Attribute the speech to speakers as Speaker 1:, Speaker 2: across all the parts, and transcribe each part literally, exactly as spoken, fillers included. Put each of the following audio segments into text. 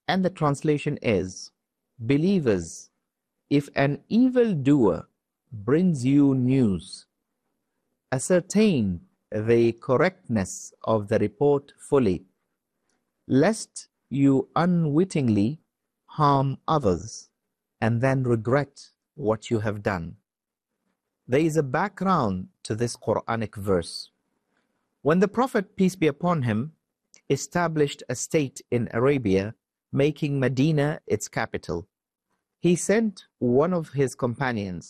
Speaker 1: And the translation is, believers, if an evildoer brings you news, ascertain the correctness of the report fully, lest you unwittingly harm others and then regret what you have done. There is a background to this Quranic verse. When the Prophet, peace be upon him, established a state in Arabia, making Medina its capital, he sent one of his companions,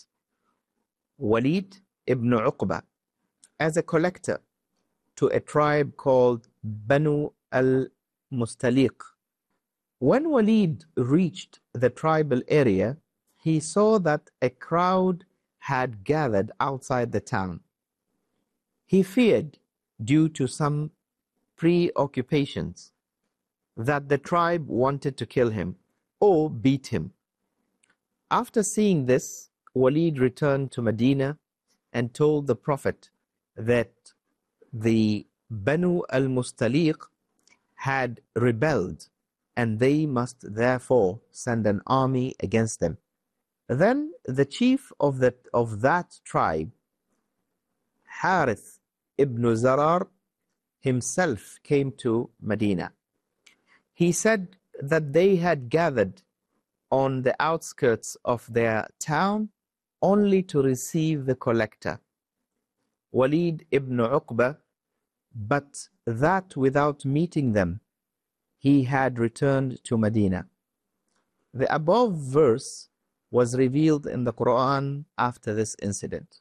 Speaker 1: Walid ibn Uqba, as a collector to a tribe called Banu al-Mustaliq. When Walid reached the tribal area, he saw that a crowd had gathered outside the town. He feared, due to some preoccupations, that the tribe wanted to kill him or beat him. After seeing this, Walid returned to Medina and told the Prophet that the Banu al-Mustaliq had rebelled and they must therefore send an army against them. Then the chief of that, of that tribe, Harith ibn Zarar, himself came to Medina. He said that they had gathered on the outskirts of their town only to receive the collector, Walid ibn Uqba, but that without meeting them, he had returned to Medina. The above verse was revealed in the Quran after this incident.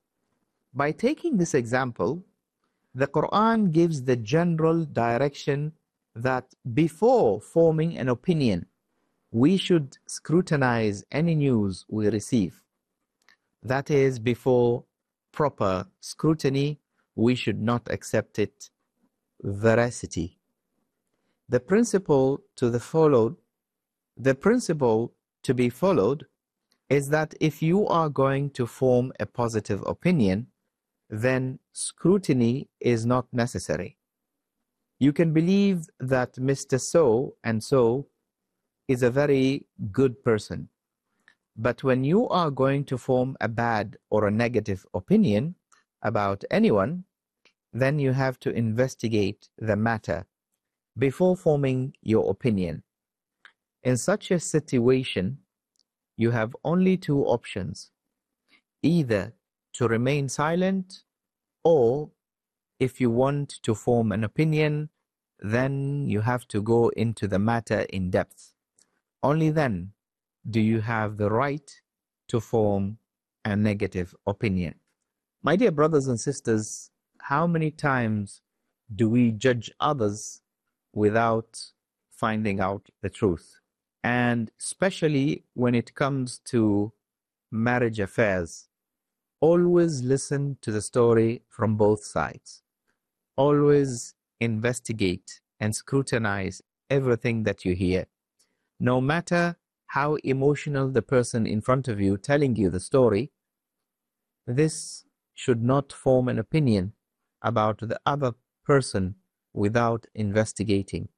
Speaker 1: By taking this example, the Quran gives the general direction that before forming an opinion, we should scrutinize any news we receive. That is, before proper scrutiny, we should not accept it veracity. The principle to the followed, the principle to be followed is that if you are going to form a positive opinion, then scrutiny is not necessary. You can believe that Mister So and so is a very good person, but when you are going to form a bad or a negative opinion about anyone, then you have to investigate the matter before forming your opinion. In such a situation, you have only two options: either to remain silent, or if you want to form an opinion, then you have to go into the matter in depth. Only then do you have the right to form a negative opinion. My dear brothers and sisters, how many times do we judge others without finding out the truth? And especially when it comes to marriage affairs, always listen to the story from both sides. Always investigate and scrutinize everything that you hear. No matter how emotional the person in front of you telling you the story, this should not form an opinion about the other person without investigating.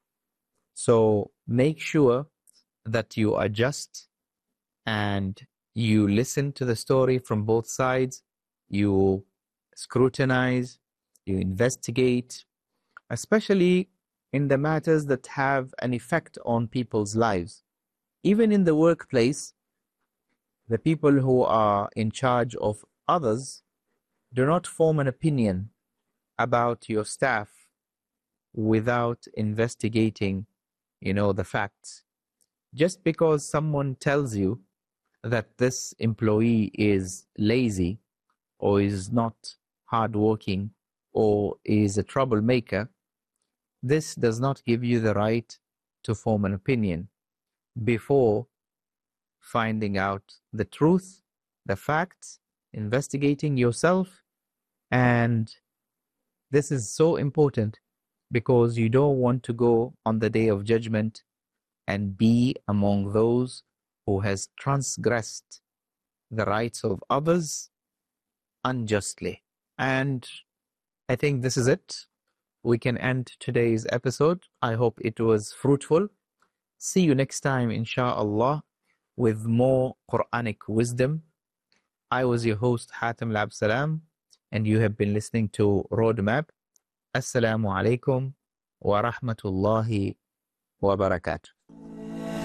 Speaker 1: So make sure that you are just and you listen to the story from both sides, you scrutinize, you investigate, especially in the matters that have an effect on people's lives. Even in the workplace, the people who are in charge of others do not form an opinion about your staff without investigating, you know, the facts. Just because someone tells you that this employee is lazy or is not hardworking or is a troublemaker, this does not give you the right to form an opinion before finding out the truth, the facts, investigating yourself. And this is so important because you don't want to go on the day of judgment and be among those who has transgressed the rights of others unjustly. And I think this is it. We can end today's episode. I hope it was fruitful. See you next time, inshallah, with more Quranic wisdom. I was your host, Hatem Lab Salam, and you have been listening to Roadmap. Assalamu alaikum wa rahmatullahi wa barakatuh.